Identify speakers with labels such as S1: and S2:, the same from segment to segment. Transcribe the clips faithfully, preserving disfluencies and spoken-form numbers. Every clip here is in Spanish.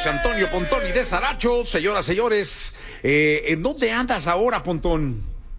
S1: José Antonio Pontón y de Saracho. Señoras, señores, eh, ¿en dónde andas ahora, Pontón?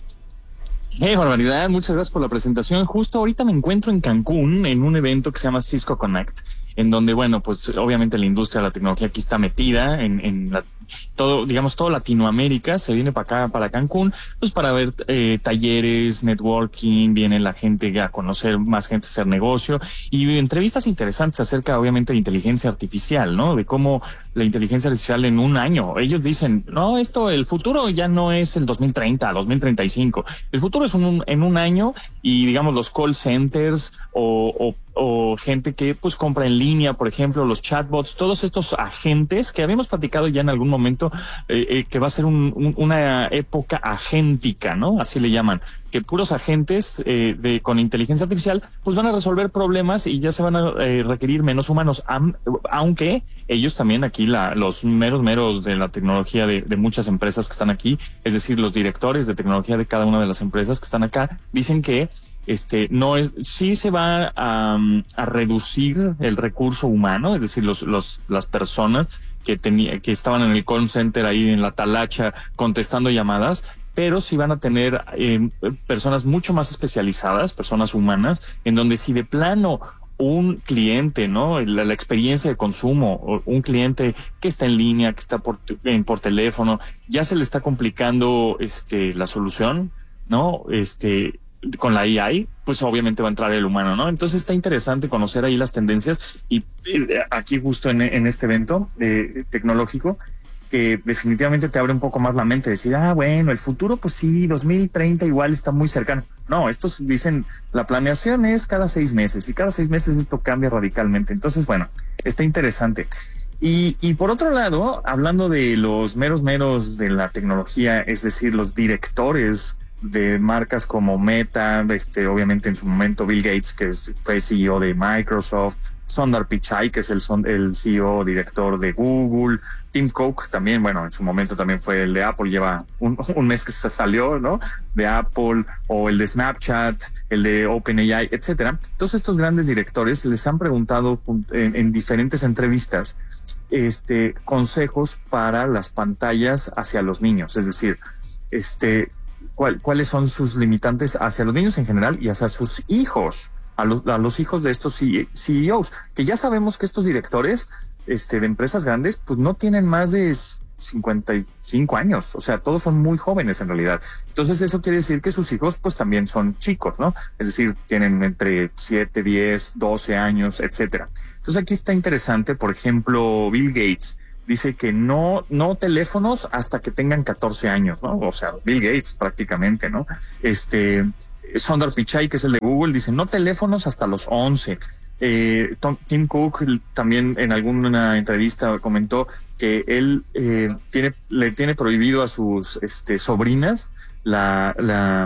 S2: ¡Qué barbaridad! Muchas gracias por la presentación. Justo ahorita me encuentro en Cancún en un evento que se llama Cisco Connect, en donde, bueno, pues obviamente la industria de la tecnología aquí está metida en, en la, todo, digamos, toda Latinoamérica se viene para acá, para Cancún, pues para ver eh, talleres, networking, viene la gente a conocer más gente, hacer negocio y entrevistas interesantes acerca, obviamente, de inteligencia artificial, ¿no? De cómo la inteligencia artificial en un año, ellos dicen, no, esto, el futuro ya no es el dos mil treinta, dos mil treinta y cinco, el futuro es un, en un año y, digamos, los call centers o, o o gente que pues compra en línea, por ejemplo, los chatbots, todos estos agentes que habíamos platicado ya en algún momento, eh, eh, que va a ser un, un, una época agéntica, ¿no? Así le llaman, que puros agentes eh, de con inteligencia artificial pues van a resolver problemas y ya se van a eh, requerir menos humanos, am, aunque ellos también aquí, la, los meros meros de la tecnología de, de muchas empresas que están aquí, es decir, los directores de tecnología de cada una de las empresas que están acá, dicen que este no es, sí se va a, a reducir el recurso humano, es decir, los, los las personas que tenía, que estaban en el call center ahí en la talacha contestando llamadas, pero sí van a tener eh, personas mucho más especializadas, personas humanas, en donde si de plano un cliente, ¿no? La, la experiencia de consumo, o un cliente que está en línea, que está por, en, por teléfono, ya se le está complicando este la solución, ¿no? Este con la A I, pues obviamente va a entrar el humano, ¿no? Entonces está interesante conocer ahí las tendencias y eh, aquí justo en, en este evento eh, tecnológico, que definitivamente te abre un poco más la mente, decir, ah, bueno, el futuro, pues sí, dos mil treinta igual está muy cercano. No, estos dicen, la planeación es cada seis meses y cada seis meses esto cambia radicalmente. Entonces, bueno, está interesante. Y, y por otro lado, hablando de los meros meros de la tecnología, es decir, los directores de marcas como Meta, este, obviamente en su momento Bill Gates, que fue C E O de Microsoft, Sundar Pichai, que es el, el C E O director de Google, Tim Cook también, bueno, en su momento también fue el de Apple, lleva un, un mes que se salió, ¿no? De Apple, o el de Snapchat, el de OpenAI, etcétera. Todos estos grandes directores les han preguntado en, en diferentes entrevistas este, consejos para las pantallas hacia los niños, es decir, este ¿Cuál, cuáles son sus limitantes hacia los niños en general y hacia sus hijos, a los, a los hijos de estos C E Os, que ya sabemos que estos directores este, de empresas grandes pues no tienen más de cincuenta y cinco años, o sea, todos son muy jóvenes en realidad. Entonces eso quiere decir que sus hijos pues también son chicos, ¿no? Es decir, tienen entre siete, diez, doce años, etcétera. Entonces aquí está interesante, por ejemplo, Bill Gates dice que no, no teléfonos hasta que tengan catorce años, ¿no? O sea, Bill Gates prácticamente, ¿no? Este, Sundar Pichai, que es el de Google, dice no teléfonos hasta los once. Eh, Tom, Tim Cook también en alguna entrevista comentó que él eh, tiene, le tiene prohibido a sus este, sobrinas la, la,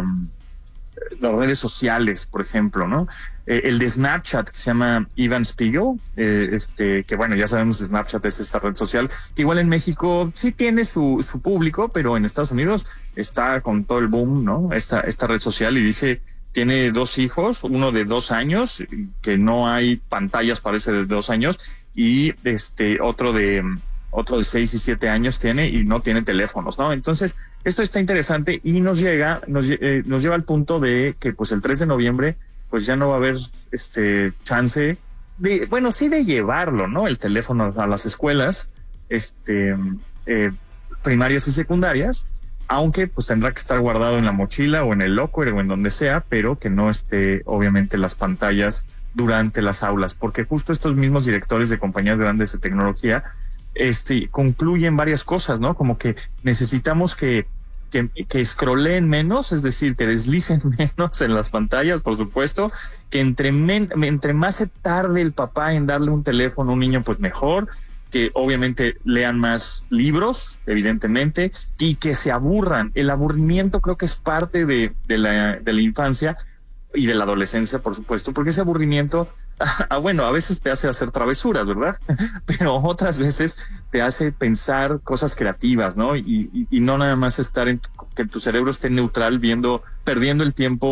S2: las redes sociales, por ejemplo, ¿no? Eh, el de Snapchat, que se llama Evan Spiegel, eh, este, que bueno, ya sabemos, Snapchat es esta red social, que igual en México sí tiene su, su público, pero en Estados Unidos está con todo el boom, ¿no? Esta, esta red social, y dice, tiene dos hijos, uno de dos años, que no hay pantallas para ese de dos años, y este, otro de, otro de seis y siete años tiene, y no tiene teléfonos, ¿no? Entonces, esto está interesante, y nos llega, nos, eh, nos lleva al punto de que, pues, el tres de noviembre, pues ya no va a haber este chance de, bueno, sí de llevarlo, ¿no? El teléfono a las escuelas, este, eh, primarias y secundarias, aunque pues tendrá que estar guardado en la mochila o en el locker o en donde sea, pero que no esté obviamente las pantallas durante las aulas, porque justo estos mismos directores de compañías grandes de tecnología, este, concluyen varias cosas, ¿no? Como que necesitamos que que, que scrolleen menos, es decir, que deslicen menos en las pantallas, por supuesto, que entre, men, entre más se tarde el papá en darle un teléfono a un niño, pues mejor, que obviamente lean más libros, evidentemente, y que se aburran. El aburrimiento creo que es parte de, de, la, de la infancia y de la adolescencia, por supuesto, porque ese aburrimiento, ah, bueno, a veces te hace hacer travesuras, ¿verdad? Pero otras veces te hace pensar cosas creativas, ¿no? Y, y, y no nada más estar en tu, que tu cerebro esté neutral viendo, perdiendo el tiempo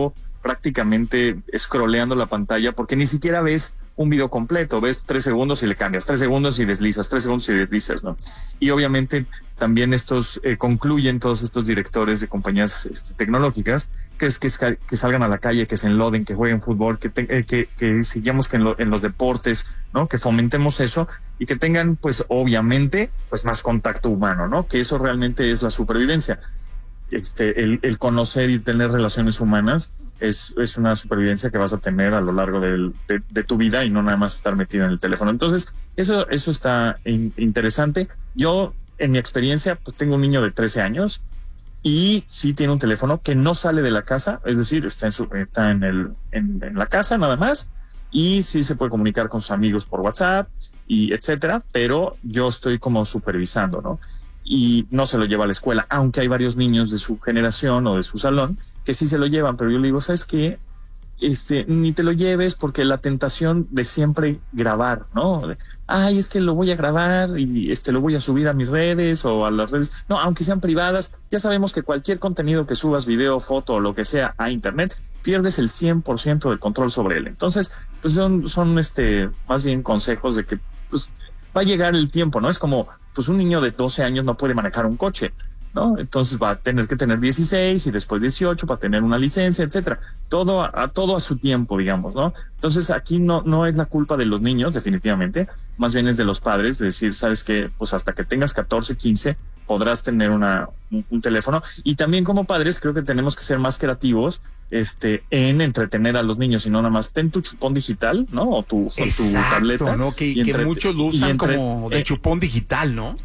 S2: prácticamente scrolleando la pantalla, porque ni siquiera ves un video completo, ves tres segundos y le cambias, tres segundos y deslizas, tres segundos y deslizas, ¿no? Y obviamente también estos eh, concluyen todos estos directores de compañías este, tecnológicas, que es que, es que salgan a la calle, que se enloden, que jueguen fútbol, que, te, eh, que, que sigamos que en, lo, en los deportes, ¿no? Que fomentemos eso y que tengan, pues, obviamente, pues más contacto humano, ¿no? Que eso realmente es la supervivencia. Este, el, el conocer y tener relaciones humanas es, es una supervivencia que vas a tener a lo largo del, de, de tu vida y no nada más estar metido en el teléfono. Entonces, eso, eso está in, interesante. Yo, en mi experiencia, pues tengo un niño de trece años y sí tiene un teléfono que no sale de la casa, es decir, está en, su, está en, el, en, en la casa nada más, y sí se puede comunicar con sus amigos por WhatsApp y etcétera, pero yo estoy como supervisando, ¿no? Y no se lo lleva a la escuela, aunque hay varios niños de su generación o de su salón que sí se lo llevan, pero yo le digo, ¿sabes qué? Este, ni te lo lleves, porque la tentación de siempre grabar, ¿no? De, ay, es que lo voy a grabar y este lo voy a subir a mis redes o a las redes, no, aunque sean privadas, ya sabemos que cualquier contenido que subas, video, foto o lo que sea a internet, pierdes el cien por ciento del control sobre él. Entonces, pues son, son este, más bien consejos de que, pues, va a llegar el tiempo, ¿no? Es como, pues un niño de doce años no puede manejar un coche, ¿no? Entonces va a tener que tener dieciséis y después dieciocho para tener una licencia, etcétera. Todo a, a todo a su tiempo, digamos, ¿no? Entonces aquí no no es la culpa de los niños, definitivamente, más bien es de los padres, de decir, ¿sabes qué? Pues hasta que tengas catorce, quince podrás tener una un, un teléfono. Y también como padres creo que tenemos que ser más creativos este en entretener a los niños y no nada más ten tu chupón digital, ¿no? O tu,
S1: Exacto,
S2: tu tableta.
S1: ¿no? Que,
S2: entre,
S1: que muchos lo usan entre, como de
S2: eh,
S1: chupón digital, ¿no?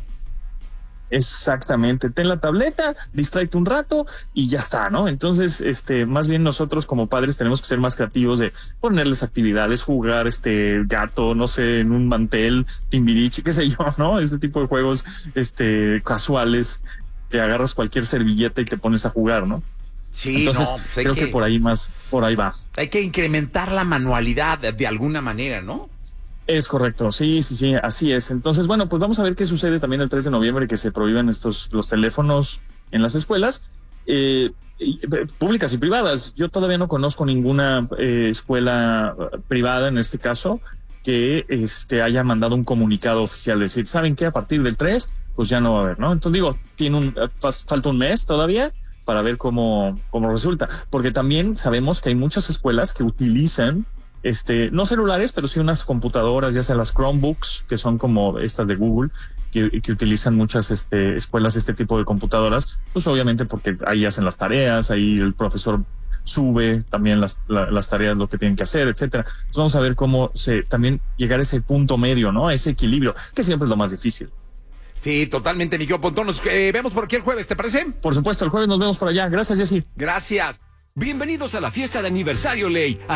S2: Exactamente, ten la tableta, distráete un rato y ya está, ¿no? Entonces, este, más bien nosotros como padres tenemos que ser más creativos de ponerles actividades, jugar este gato, no sé, en un mantel, timbiriche, qué sé yo, ¿no? Este tipo de juegos, este, casuales, que agarras cualquier servilleta y te pones a jugar, ¿no?
S1: Sí,
S2: entonces,
S1: no, pues
S2: creo que, que por ahí más, por ahí va.
S1: Hay que incrementar la manualidad de, de alguna manera, ¿no?
S2: Es correcto, sí, sí, sí, así es. Entonces, bueno, pues vamos a ver qué sucede también el tres de noviembre, que se prohíben estos los teléfonos en las escuelas eh, públicas y privadas. Yo todavía no conozco ninguna eh, escuela privada, en este caso, que este haya mandado un comunicado oficial, decir, ¿saben qué? A partir del tres, pues ya no va a haber, ¿no? Entonces digo, tiene un falta un mes todavía para ver cómo, cómo resulta, porque también sabemos que hay muchas escuelas que utilizan Este, no celulares, pero sí unas computadoras, ya sea las Chromebooks, que son como estas de Google, que, que utilizan muchas este, escuelas este tipo de computadoras, pues obviamente porque ahí hacen las tareas, ahí el profesor sube también las, la, las tareas, lo que tienen que hacer, etcétera. Entonces vamos a ver cómo se también llegar a ese punto medio, ¿no? A ese equilibrio, que siempre es lo más difícil.
S1: Sí, totalmente, Miguel Pontón. Nos eh, vemos por aquí el jueves, ¿te parece?
S2: Por supuesto, el jueves nos vemos por allá. Gracias, Jessy.
S1: Gracias.
S3: Bienvenidos a la fiesta de aniversario Ley.